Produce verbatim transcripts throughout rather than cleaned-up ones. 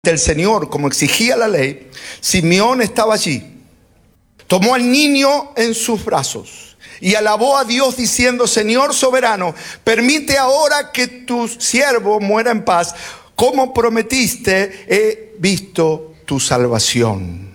del Señor, como exigía la ley, Simeón estaba allí. Tomó al niño en sus brazos y alabó a Dios diciendo: Señor soberano, permite ahora que tu siervo muera en paz. Como prometiste, he visto tu salvación.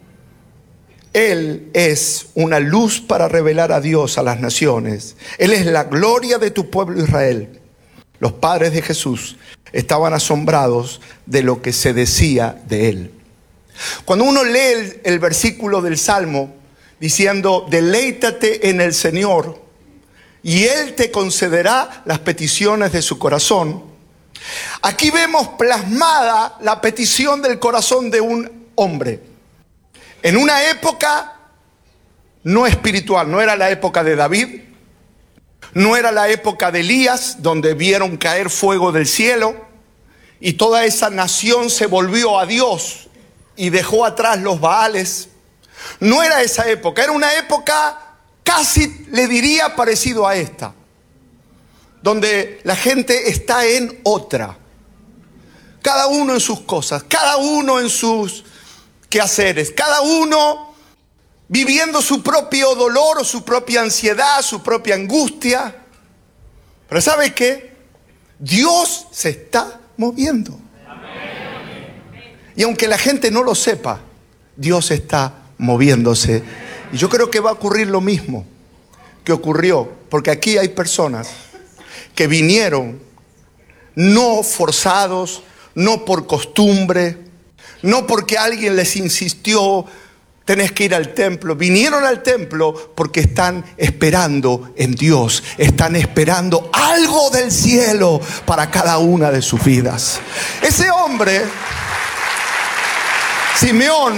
Él es una luz para revelar a Dios a las naciones. Él es la gloria de tu pueblo Israel. Los padres de Jesús estaban asombrados de lo que se decía de él. Cuando uno lee el, el versículo del Salmo diciendo: deleítate en el Señor y Él te concederá las peticiones de su corazón, aquí vemos plasmada la petición del corazón de un hombre. En una época no espiritual, no era la época de David, no era la época de Elías, donde vieron caer fuego del cielo y toda esa nación se volvió a Dios y dejó atrás los Baales. No era esa época, era una época casi, le diría, parecido a esta, donde la gente está en otra, cada uno en sus cosas, cada uno en sus quehaceres, cada uno viviendo su propio dolor o su propia ansiedad, su propia angustia. Pero ¿sabe qué? Dios se está moviendo. Y aunque la gente no lo sepa, Dios está moviéndose. Y yo creo que va a ocurrir lo mismo que ocurrió, porque aquí hay personas que vinieron no forzados, no por costumbre, no porque alguien les insistió: tenés que ir al templo. Vinieron al templo porque están esperando en Dios. Están esperando algo del cielo para cada una de sus vidas. Ese hombre, Simeón,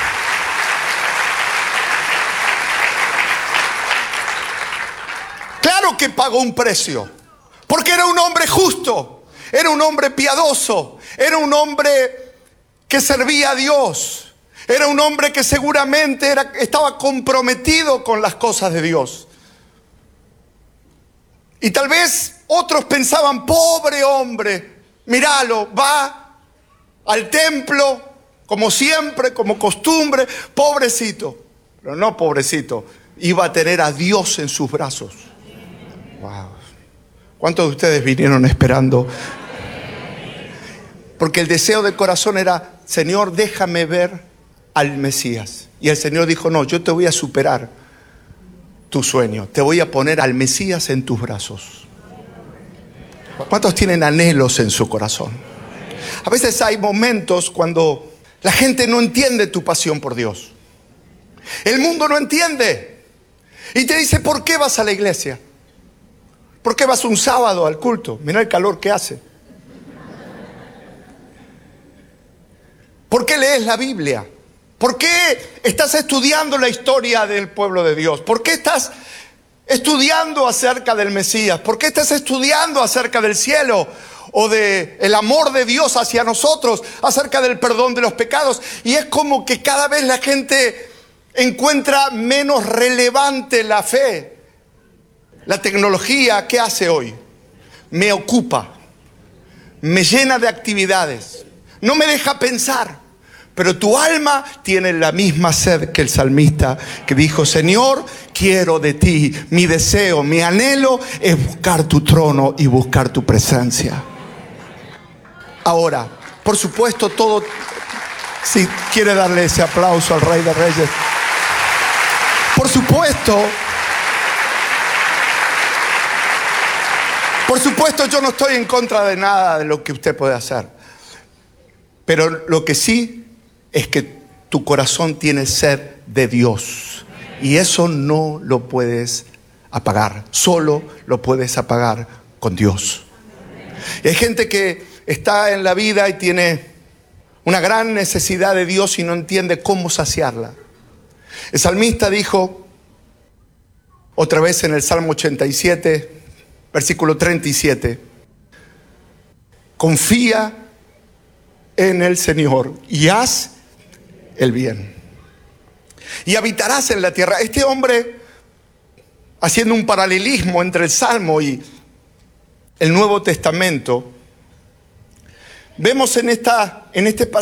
claro que pagó un precio, porque era un hombre justo, era un hombre piadoso, era un hombre que servía a Dios. Era un hombre que seguramente era, estaba comprometido con las cosas de Dios. Y tal vez otros pensaban: pobre hombre, míralo, va al templo como siempre, como costumbre, pobrecito. Pero no pobrecito, iba a tener a Dios en sus brazos. Wow. ¿Cuántos de ustedes vinieron esperando? Porque el deseo del corazón era: Señor, déjame ver al Mesías. Y el Señor dijo: no, yo te voy a superar tu sueño, te voy a poner al Mesías en tus brazos. ¿Cuántos tienen anhelos en su corazón? A veces hay momentos cuando la gente no entiende tu pasión por Dios. El mundo no entiende y te dice: ¿por qué vas a la iglesia? ¿Por qué vas un sábado al culto? Mira el calor que hace. ¿Por qué lees la Biblia? ¿Por qué estás estudiando la historia del pueblo de Dios? ¿Por qué estás estudiando acerca del Mesías? ¿Por qué estás estudiando acerca del cielo o del amor de Dios hacia nosotros, acerca del perdón de los pecados? Y es como que cada vez la gente encuentra menos relevante la fe. La tecnología, ¿qué hace hoy? Me ocupa, me llena de actividades, no me deja pensar. Pero tu alma tiene la misma sed que el salmista, que dijo: Señor, quiero de ti, mi deseo, mi anhelo es buscar tu trono y buscar tu presencia. Ahora, por supuesto, todo, si quiere darle ese aplauso al Rey de Reyes, por supuesto, por supuesto yo no estoy en contra de nada de lo que usted puede hacer, pero lo que sí es que tu corazón tiene sed de Dios. Y eso no lo puedes apagar. Solo lo puedes apagar con Dios. Y hay gente que está en la vida y tiene una gran necesidad de Dios y no entiende cómo saciarla. El salmista dijo, otra vez en el Salmo ochenta y siete, versículo treinta y siete: confía en el Señor y haz el bien, y habitarás en la tierra. Este hombre, haciendo un paralelismo entre el Salmo y el Nuevo Testamento, Vemos en, esta, en este pasaje